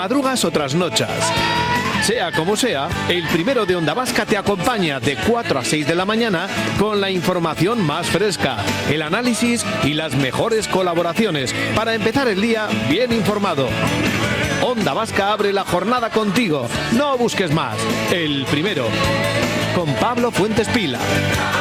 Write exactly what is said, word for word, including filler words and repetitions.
madrugas o trasnochas. Sea como sea, el Primero de Onda Vasca te acompaña de cuatro a seis de la mañana con la información más fresca, el análisis y las mejores colaboraciones para empezar el día bien informado. Onda Vasca abre la jornada contigo. No busques más. El Primero. Con Pablo Fuentes Pila.